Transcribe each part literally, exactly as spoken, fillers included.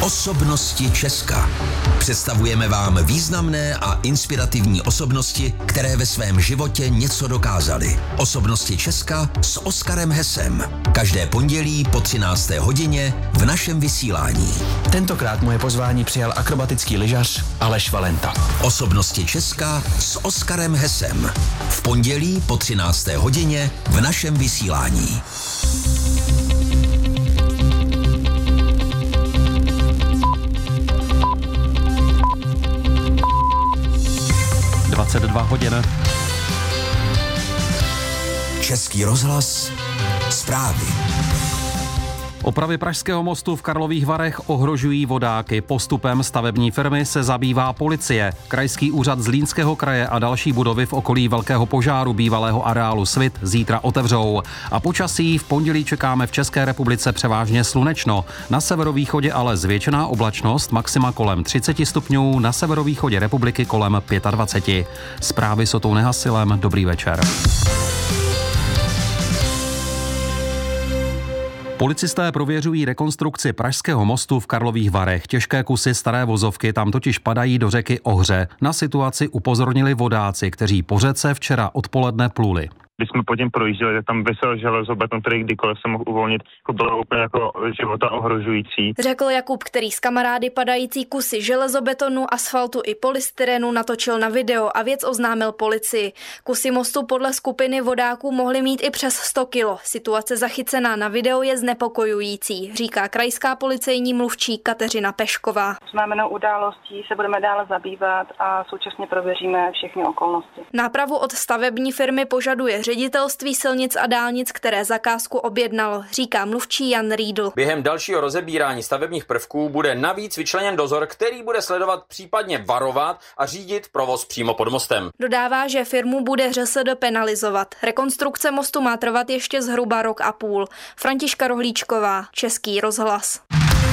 Osobnosti Česka. Představujeme vám významné a inspirativní osobnosti, které ve svém životě něco dokázaly. Osobnosti Česka s Oskarem Hesem. Každé pondělí po třinácté hodině v našem vysílání. Tentokrát moje pozvání přijal akrobatický lyžař Aleš Valenta. Osobnosti Česka s Oskarem Hesem. V pondělí po třinácté hodině v našem vysílání. dvacet dva hodin. Český rozhlas, zprávy. Opravy Pražského mostu v Karlových Varech ohrožují vodáky. Postupem stavební firmy se zabývá policie. Krajský úřad Zlínského kraje a další budovy v okolí velkého požáru bývalého areálu Svit zítra otevřou. A počasí v pondělí čekáme v České republice převážně slunečno. Na severovýchodě ale zvětšená oblačnost, maxima kolem třicet stupňů, na severovýchodě republiky kolem dvacet pět. Zprávy s Otou Nehasilem, dobrý večer. Policisté prověřují rekonstrukci Pražského mostu v Karlových Varech. Těžké kusy staré vozovky tam totiž padají do řeky Ohře. Na situaci upozornili vodáci, kteří po řece včera odpoledne pluli. Když jsme po tím projížděli, tak tam vysel železobeton, který kdykoliv se mohl uvolnit, to bylo úplně jako života ohrožující. Řekl Jakub, který s kamarády padající kusy železobetonu, asfaltu i polystyrenu natočil na video a věc oznámil policii. Kusy mostu podle skupiny vodáků mohly mít i přes sto kilo. Situace zachycená na videu je znepokojující, říká krajská policejní mluvčí Kateřina Pešková. Známenou událostí se budeme dále zabývat a současně prověříme všechny okolnosti. Nápravu od stavební firmy požaduje Ředitelství silnic a dálnic, které zakázku objednalo, říká mluvčí Jan Riedl. Během dalšího rozebírání stavebních prvků bude navíc vyčleněn dozor, který bude sledovat, případně varovat a řídit provoz přímo pod mostem. Dodává, že firmu bude ŘSD penalizovat. Rekonstrukce mostu má trvat ještě zhruba rok a půl. Františka Rohlíčková, Český rozhlas.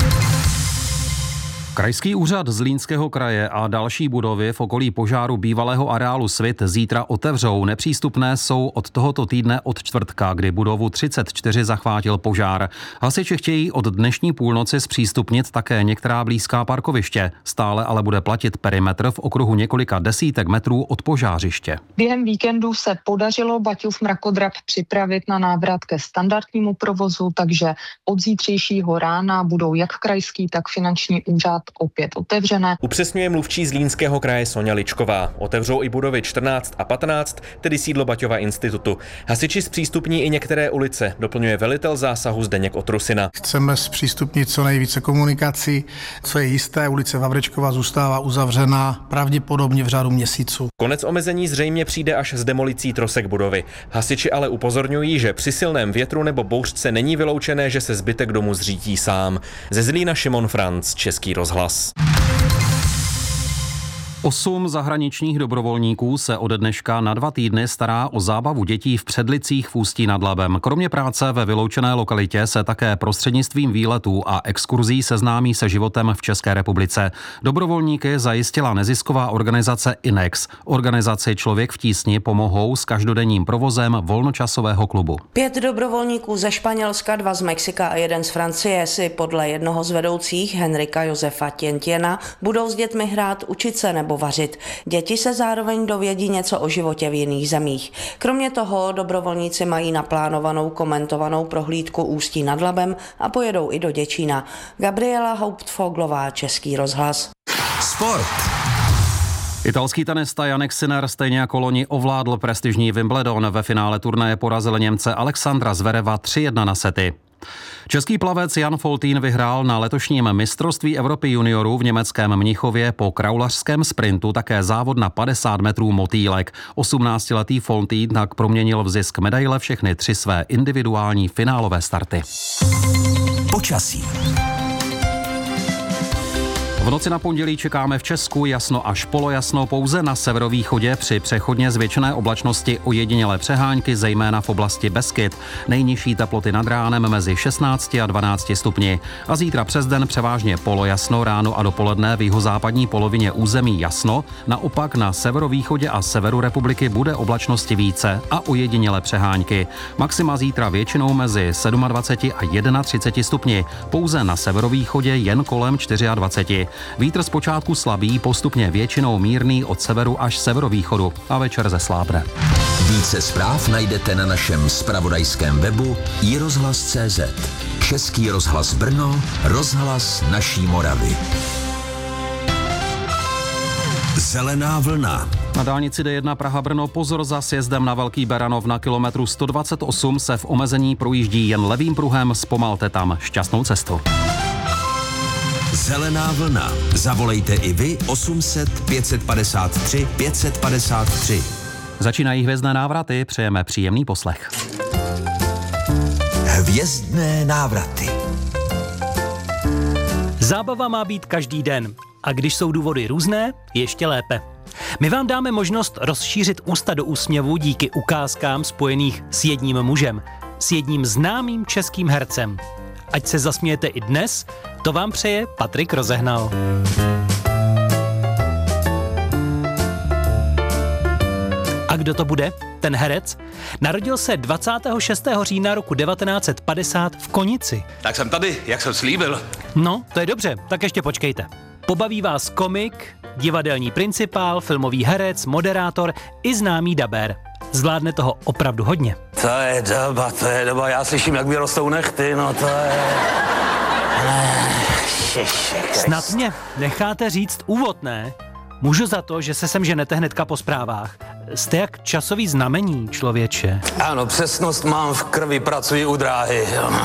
Krajský úřad Zlínského kraje a další budovy v okolí požáru bývalého areálu Svit zítra otevřou. Nepřístupné jsou od tohoto týdne od čtvrtka, kdy budovu třicet čtyři zachvátil požár. Hasiči chtějí od dnešní půlnoci zpřístupnit také některá blízká parkoviště. Stále ale bude platit perimetr v okruhu několika desítek metrů od požářiště. Během víkendu se podařilo Baťův mrakodrap připravit na návrat ke standardnímu provozu, takže od zítřejšího rána budou jak krajský, tak finanční úřad opět otevřené. Upřesňuje mluvčí Zlínského kraje Soňa Ličková. Otevřou i budovy čtrnáct a patnáct, tedy sídlo Baťova institutu. Hasiči zpřístupní i některé ulice, doplňuje velitel zásahu Zdeněk Otrusina. Chceme zpřístupnit co nejvíce komunikací. Co je jisté, ulice Vavrečkova zůstává uzavřená pravděpodobně v řádu měsíců. Konec omezení zřejmě přijde až s demolicí trosek budovy. Hasiči ale upozorňují, že při silném větru nebo bouřce není vyloučené, že se zbytek domu zřítí sám. Ze Zlína Šimon Franc, Český rozhlas. Osm zahraničních dobrovolníků se ode dneška na dva týdny stará o zábavu dětí v Předlicích v Ústí nad Labem. Kromě práce ve vyloučené lokalitě se také prostřednictvím výletů a exkurzí seznámí se životem v České republice. Dobrovolníky zajistila nezisková organizace Inex. Organizaci Člověk v tísni pomohou s každodenním provozem volnočasového klubu. Pět dobrovolníků ze Španělska, dva z Mexika a jeden z Francie si podle jednoho z vedoucích Henrika Josefa Tientiena budou s dětmi hrát, učit se nebo vařit. Děti se zároveň dovědí něco o životě v jiných zemích. Kromě toho dobrovolníci mají naplánovanou komentovanou prohlídku Ústí nad Labem a pojedou i do Děčína. Gabriela Hauptfoglová, Český rozhlas. Sport. Italský tenista Jannik Sinner stejně jako loni ovládl prestižní Wimbledon. Ve finále turnaje porazil Němce Alexandra Zvereva tři jedna na sety. Český plavec Jan Foltín vyhrál na letošním mistrovství Evropy juniorů v německém Mnichově po kraulařském sprintu také závod na padesát metrů motýlek. osmnáctiletý Foltín tak proměnil v zisk medaile všechny tři své individuální finálové starty. Počasí. V noci na pondělí čekáme v Česku jasno až polojasno, pouze na severovýchodě při přechodně zvětšené oblačnosti ojedinělé přehánky, zejména v oblasti Beskyd. Nejnižší teploty nad ránem mezi šestnácti a dvanácti stupni. A zítra přes den převážně polojasno, ráno a dopoledne v jihozápadní polovině území jasno, naopak na severovýchodě a severu republiky bude oblačnosti více a ojedinělé přehánky. Maxima zítra většinou mezi dvaceti sedmi a třiceti jedním stupni, pouze na severovýchodě jen kolem dvaceti čtyři. Vítr zpočátku slabý, postupně většinou mírný od severu až severovýchodu a večer zeslábne. Více zpráv najdete na našem zpravodajském webu i rozhlas tečka cé zet. Český rozhlas Brno, rozhlas naší Moravy. Zelená vlna. Na dálnici D jedna Praha-Brno pozor za sjezdem na Velký Beranov na kilometru sto dvacet osm se v omezení projíždí jen levým pruhem, zpomalte tam, šťastnou cestu. Zelená vlna. Zavolejte i vy osm set pět set padesát tři pět set padesát tři. Začínají hvězdné návraty, přejeme příjemný poslech. Hvězdné návraty. Zábava má být každý den. A když jsou důvody různé, ještě lépe. My vám dáme možnost rozšířit ústa do úsměvu díky ukázkám spojených s jedním mužem, s jedním známým českým hercem. Ať se zasmějete i dnes, to vám přeje Patrik Rozehnal. A kdo to bude? Ten herec? Narodil se dvacátého šestého října roku devatenáct set padesát v Konici. Tak jsem tady, jak jsem slíbil. No, to je dobře, tak ještě počkejte. Pobaví vás komik, divadelní principál, filmový herec, moderátor i známý dabér. Zvládne toho opravdu hodně. To je doba, to je doba, já slyším, jak mi rostou nechty, no to je... Snad mě necháte říct úvod, ne? Můžu za to, že se sem ženete hnedka po zprávách. Jste jak časový znamení, člověče. Ano, přesnost mám v krvi, pracuji u dráhy.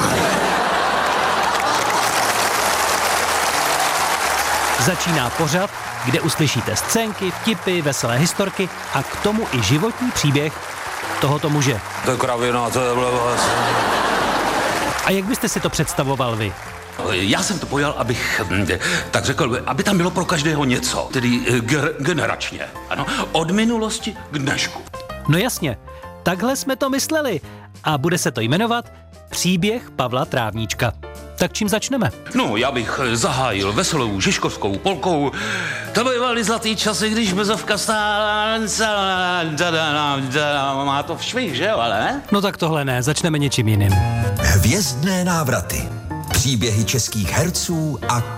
Začíná pořad, kde uslyšíte scénky, vtipy, veselé historky a k tomu i životní příběh tohoto muže. To je kravina, to je blbost. A jak byste si to představoval vy? Já jsem to pojal, abych tak řekl, aby tam bylo pro každého něco, tedy ger- generačně, ano, od minulosti k dnešku. No jasně, takhle jsme to mysleli a bude se to jmenovat Příběh Pavla Trávníčka. Tak čím začneme? No, já bych zahájil veselou žižkovskou polkou. To bývaly zlatý časy, když bezovka stála... Má to všvih, že jo, ale ne? No tak tohle ne, začneme něčím jiným. Hvězdné návraty. Příběhy českých herců a